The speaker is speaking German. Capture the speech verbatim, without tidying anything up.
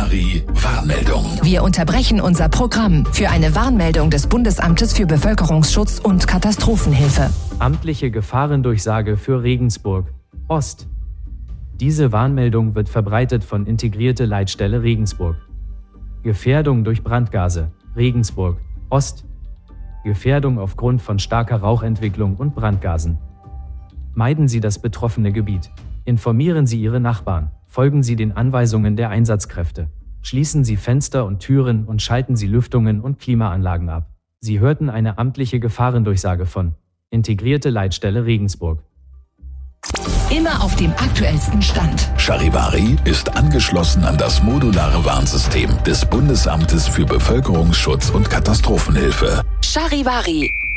Charivari Warnmeldung. Wir unterbrechen unser Programm für eine Warnmeldung des Bundesamtes für Bevölkerungsschutz und Katastrophenhilfe. Amtliche Gefahrendurchsage für Regensburg Ost. Diese Warnmeldung wird verbreitet von Integrierte Leitstelle Regensburg. Gefährdung durch Brandgase Regensburg Ost. Gefährdung aufgrund von starker Rauchentwicklung und Brandgasen. Meiden Sie das betroffene Gebiet. Informieren Sie Ihre Nachbarn. Folgen Sie den Anweisungen der Einsatzkräfte. Schließen Sie Fenster und Türen und schalten Sie Lüftungen und Klimaanlagen ab. Sie hörten eine amtliche Gefahrendurchsage von Integrierte Leitstelle Regensburg. Immer auf dem aktuellsten Stand. Charivari ist angeschlossen an das modulare Warnsystem des Bundesamtes für Bevölkerungsschutz und Katastrophenhilfe. Charivari.